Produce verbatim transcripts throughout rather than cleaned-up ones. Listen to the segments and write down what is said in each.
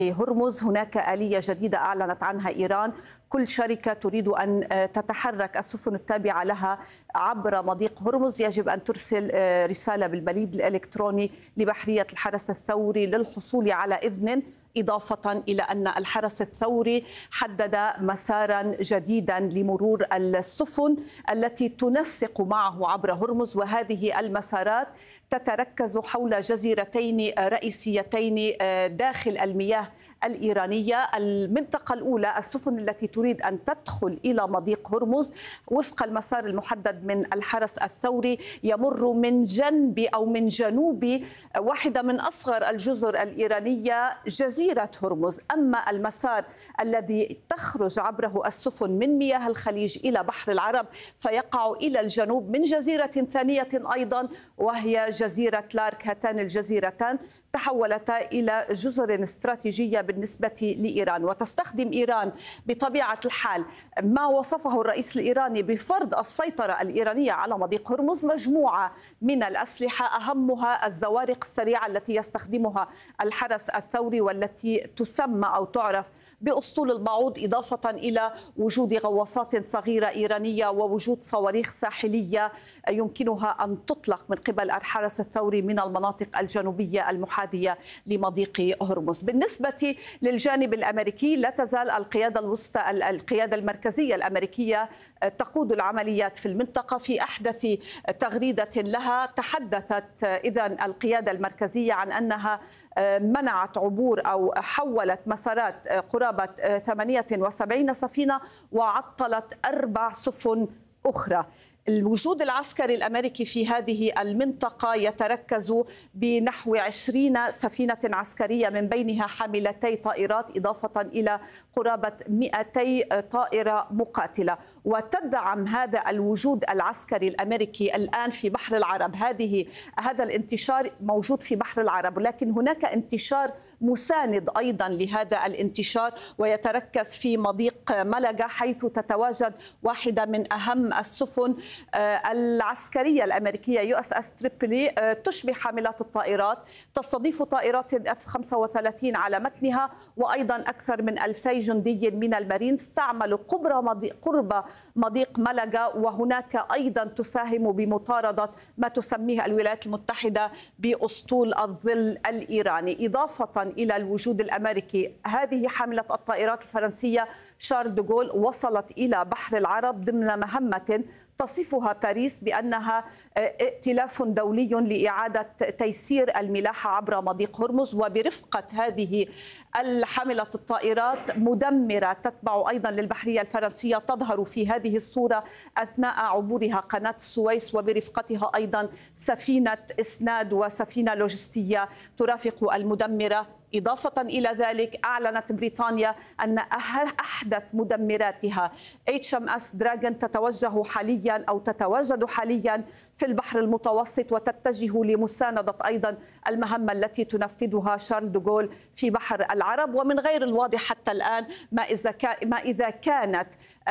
هرمز. هناك آلية جديدة أعلنت عنها إيران، كل شركة تريد أن تتحرك السفن التابعة لها عبر مضيق هرمز يجب أن ترسل رسالة بالبريد الإلكتروني لبحرية الحرس الثوري للحصول على إذن، إضافة إلى أن الحرس الثوري حدد مسارا جديدا لمرور السفن التي تنسق معه عبر هرمز، وهذه المسارات تتركز حول جزيرتين رئيسيتين داخل المياه الإيرانية. المنطقة الأولى السفن التي تريد أن تدخل إلى مضيق هرمز وفق المسار المحدد من الحرس الثوري يمر من جنب أو من جنوب واحدة من أصغر الجزر الإيرانية جزيرة هرمز. أما المسار الذي تخرج عبره السفن من مياه الخليج إلى بحر العرب فيقع إلى الجنوب من جزيرة ثانية أيضا وهي جزيرة لارك. هاتان الجزيرتان تحولتا إلى جزر استراتيجية بالنسبة لإيران، وتستخدم إيران بطبيعة الحال ما وصفه الرئيس الإيراني بفرض السيطرة الإيرانية على مضيق هرمز مجموعة من الأسلحة، أهمها الزوارق السريعة التي يستخدمها الحرس الثوري والتي تسمى أو تعرف بأسطول البعوض، إضافة إلى وجود غواصات صغيرة إيرانية ووجود صواريخ ساحلية يمكنها أن تطلق من قبل الحرس الثوري من المناطق الجنوبية المحاذية لمضيق هرمز. بالنسبة للجانب الأمريكي لا تزال القيادة الوسطى القيادة المركزية الأمريكية تقود العمليات في المنطقة. في أحدث تغريدة لها تحدثت إذن القيادة المركزية عن أنها منعت عبور أو حولت مسارات قرابة ثمانية وسبعين سفينة وعطلت أربع سفن أخرى. الوجود العسكري الأمريكي في هذه المنطقة يتركز بنحو عشرين سفينة عسكرية من بينها حاملتي طائرات إضافة إلى قرابة مئتي طائرة مقاتلة، وتدعم هذا الوجود العسكري الأمريكي الآن في بحر العرب. هذه هذا الانتشار موجود في بحر العرب، لكن هناك انتشار مساند أيضا لهذا الانتشار ويتركز في مضيق ملقا حيث تتواجد واحدة من أهم السفن العسكرية الأمريكية يو اس اس تريبولي، تشبه حاملات الطائرات، تستضيف طائرات اف خمسة وثلاثين على متنها وأيضا أكثر من ألفي جندي من المارينز تعمل قرب مضيق ملقا، وهناك أيضا تساهم بمطاردة ما تسميه الولايات المتحدة بأسطول الظل الإيراني. إضافة إلى الوجود الأمريكي، هذه حاملة الطائرات الفرنسية شارل دوغول وصلت إلى بحر العرب ضمن مهمة تصفها باريس بأنها ائتلاف دولي لإعادة تيسير الملاحة عبر مضيق هرمز، وبرفقة هذه الحاملة الطائرات مدمرة تتبع أيضا للبحرية الفرنسية تظهر في هذه الصورة أثناء عبورها قناة السويس، وبرفقتها أيضا سفينة إسناد وسفينة لوجستية ترافق المدمرة. إضافة إلى ذلك أعلنت بريطانيا أن أحدث مدمراتها اتش ام اس دراغون تتوجه حاليا أو تتواجد حاليا في البحر المتوسط وتتجه لمساندة أيضا المهمة التي تنفذها شارل دوغول في بحر العرب. ومن غير الواضح حتى الآن ما إذا ما إذا كانت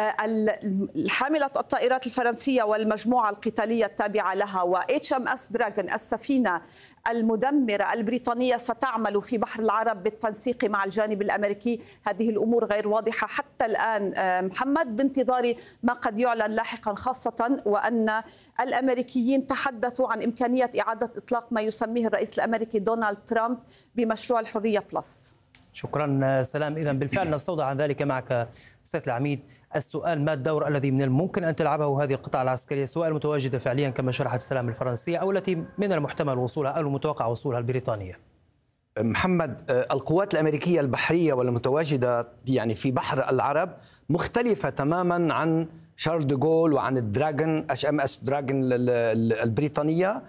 حاملة الطائرات الفرنسية والمجموعة القتالية التابعة لها و اتش ام اس دراغون السفينة المدمرة البريطانية ستعمل في بحر العرب بالتنسيق مع الجانب الأمريكي. هذه الأمور غير واضحة حتى الآن محمد، بانتظار ما قد يعلن لاحقا، خاصة وأن الأمريكيين تحدثوا عن إمكانية إعادة إطلاق ما يسميه الرئيس الأمريكي دونالد ترامب بمشروع الحرية بلس. شكرا سلام. إذن بالفعل نستوضح عن ذلك معك سيد العميد. السؤال: ما الدور الذي من الممكن أن تلعبه هذه القطاع العسكرية سواء المتواجدة فعليا كما شرحت سلام الفرنسية أو التي من المحتمل وصولها أو المتوقع وصولها البريطانية؟ محمد، القوات الأمريكية البحرية والمتواجدة يعني في بحر العرب مختلفة تماما عن شارل دوغول وعن الدراغون اتش ام اس دراغون البريطانية.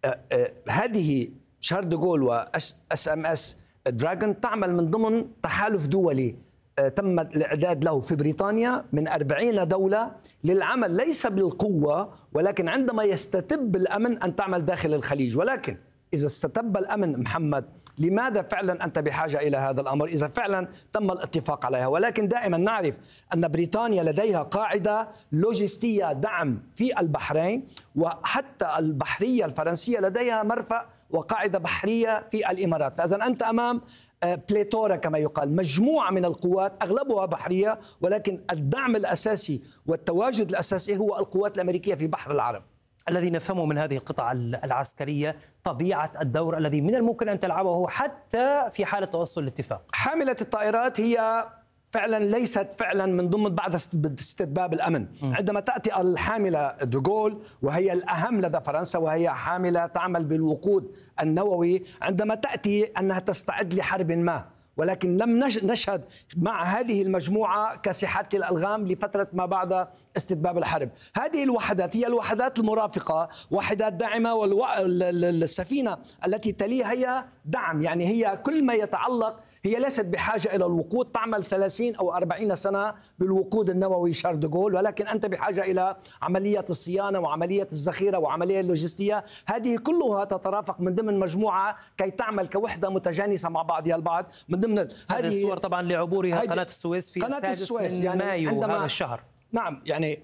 هذه شارل دوغول واس ام اس دراغون تعمل من ضمن تحالف دولي تم الإعداد له في بريطانيا من أربعين دولة للعمل ليس بالقوة، ولكن عندما يستتب الأمن أن تعمل داخل الخليج. ولكن إذا استتب الأمن محمد، لماذا فعلا أنت بحاجة إلى هذا الأمر إذا فعلا تم الاتفاق عليها؟ ولكن دائما نعرف أن بريطانيا لديها قاعدة لوجستية دعم في البحرين، وحتى البحرية الفرنسية لديها مرفأ وقاعدة بحرية في الإمارات. فإذا أنت أمام بليتورا كما يقال، مجموعة من القوات أغلبها بحرية، ولكن الدعم الأساسي والتواجد الأساسي هو القوات الأمريكية في بحر العرب. الذي نفهمه من هذه القطعة العسكرية طبيعة الدور الذي من الممكن أن تلعبه حتى في حالة توصل الاتفاق. حاملة الطائرات هي فعلا ليست فعلا من ضمن بعد استتباب الأمن. م. عندما تأتي الحاملة دوغول وهي الأهم لدى فرنسا، وهي حاملة تعمل بالوقود النووي، عندما تأتي أنها تستعد لحرب ما، ولكن لم نشهد مع هذه المجموعة كاسحات الألغام لفترة ما بعد استتباب الحرب. هذه الوحدات هي الوحدات المرافقة، وحدات داعمة، والسفينة التي تليها هي دعم، يعني هي كل ما يتعلق، هي ليست بحاجة إلى الوقود، تعمل ثلاثين أو أربعين سنة بالوقود النووي شارل دوغول، ولكن أنت بحاجة إلى عملية الصيانة وعملية الذخيرة وعملية اللوجستية. هذه كلها تترافق من ضمن مجموعة كي تعمل كوحدة متجانسة مع بعضها البعض. من ضمن هذه الصور طبعا لعبورها قناة السويس في السادس من يعني مايو هذا الشهر. نعم، يعني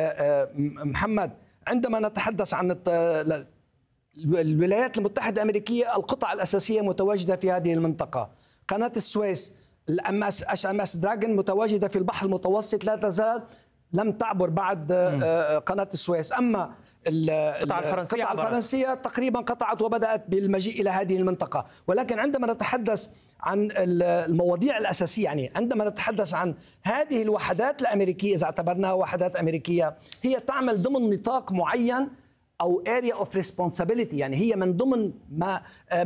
محمد، عندما نتحدث عن الولايات المتحدة الأمريكية، القطع الأساسية متواجدة في هذه المنطقة. قناة السويس، الام اس ام اس دراجون متواجدة في البحر المتوسط، لا تزال لم تعبر بعد قناة السويس. أما القطعة الفرنسية, القطعة الفرنسية تقريبا قطعت وبدأت بالمجيء إلى هذه المنطقة. ولكن عندما نتحدث عن المواضيع الأساسية، يعني عندما نتحدث عن هذه الوحدات الأمريكية، إذا اعتبرناها وحدات أمريكية، هي تعمل ضمن نطاق معين أو area of responsibility، يعني هي من ضمن ما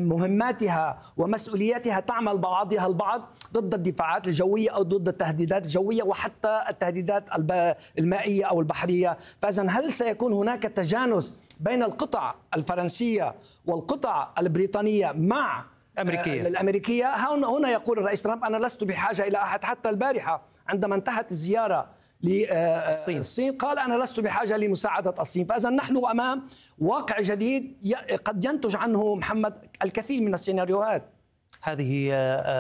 مهماتها ومسؤولياتها تعمل بعضها البعض ضد الدفاعات الجوية أو ضد التهديدات الجوية وحتى التهديدات المائية أو البحرية. فإذا هل سيكون هناك تجانس بين القطع الفرنسية والقطع البريطانية مع أمريكية. الأمريكية؟ هنا يقول الرئيس ترامب أنا لست بحاجة إلى أحد. حتى البارحة عندما انتهت الزيارة للصين الصين قال أنا لست بحاجة لمساعدة الصين. فإذا نحن أمام واقع جديد قد ينتج عنه محمد الكثير من السيناريوهات. هذه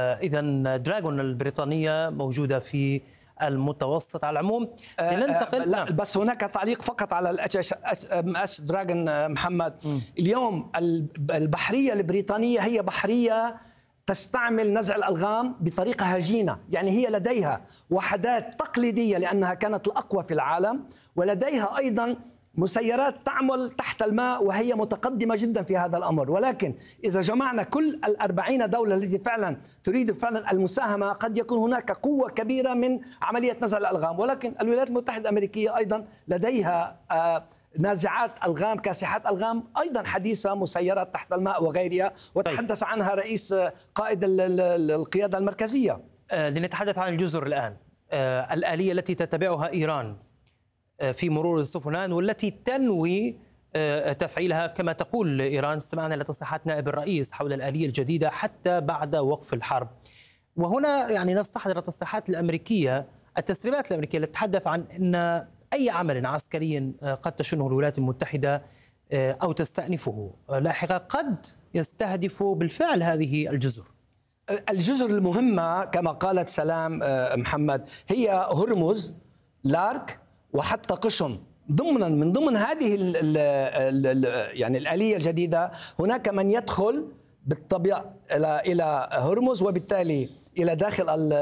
إذن دراغون البريطانية موجودة في المتوسط على العموم. لننتقل. لا بس هناك تعليق فقط على الاتش ام اس دراغون محمد. م. اليوم البحرية البريطانية هي بحرية تستعمل نزع الألغام بطريقة هجينة، يعني هي لديها وحدات تقليدية لأنها كانت الأقوى في العالم، ولديها أيضا مسيرات تعمل تحت الماء وهي متقدمة جدا في هذا الأمر. ولكن إذا جمعنا كل الأربعين دولة التي فعلا تريد فعلا المساهمة، قد يكون هناك قوة كبيرة من عملية نزع الألغام. ولكن الولايات المتحدة الأمريكية أيضا لديها آه نازعات ألغام، كاسحات ألغام أيضا حديثة، مسيرات تحت الماء وغيرها، وتحدث عنها رئيس قائد القيادة المركزية. آه لنتحدث عن الجزر الآن. آه الآلية التي تتبعها إيران آه في مرور السفن والتي تنوي آه تفعيلها كما تقول إيران. استمعنا إلى تصريحات نائب الرئيس حول الآلية الجديدة حتى بعد وقف الحرب. وهنا يعني نستحضر التصريحات الأمريكية، التسريبات الأمريكية التي تتحدث عن أن أي عمل عسكري قد تشنه الولايات المتحدة أو تستأنفه لاحقا قد يستهدف بالفعل هذه الجزر. الجزر المهمة كما قالت سلام محمد هي هرمز، لارك، وحتى قشم. ضمنا من ضمن هذه ال ال ال يعني الآلية الجديدة هناك من يدخل بالطبيعة إلى إلى هرمز وبالتالي إلى داخل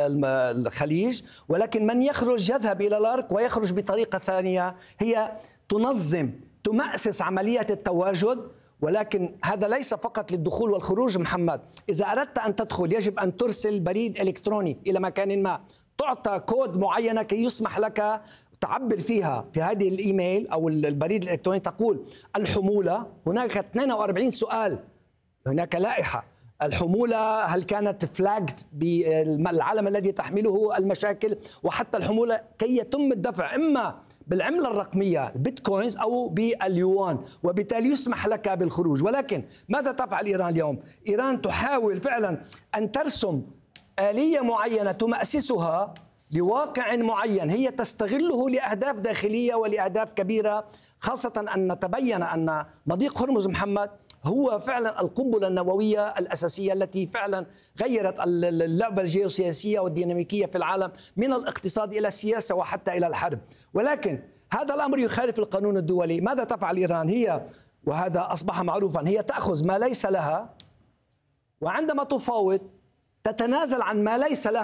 الخليج، ولكن من يخرج يذهب إلى لارك ويخرج بطريقة ثانية هي تنظم تمأسس عملية التواجد. ولكن هذا ليس فقط للدخول والخروج محمد. إذا أردت أن تدخل يجب أن ترسل بريد إلكتروني إلى مكان ما، تعطى كود معينة كي يسمح لك تعبر فيها في هذه الإيميل أو البريد الإلكتروني، تقول الحمولة. هناك اثنين وأربعين سؤال، هناك لائحة. الحمولة هل كانت فلاج بالعلم الذي تحمله المشاكل، وحتى الحمولة كي يتم الدفع إما بالعملة الرقمية البيتكوينز أو باليوان، وبالتالي يسمح لك بالخروج. ولكن ماذا تفعل إيران اليوم؟ إيران تحاول فعلا أن ترسم آلية معينة تمأسسها لواقع معين هي تستغله لأهداف داخلية ولأهداف كبيرة، خاصة أن تبين أن مضيق هرمز محمد هو فعلا القنبلة النووية الأساسية التي فعلا غيرت اللعبة الجيوسياسية والديناميكية في العالم من الاقتصاد إلى السياسة وحتى إلى الحرب. ولكن هذا الأمر يخالف القانون الدولي. ماذا تفعل إيران؟ هي وهذا أصبح معروفا، هي تأخذ ما ليس لها، وعندما تفاوض تتنازل عن ما ليس لها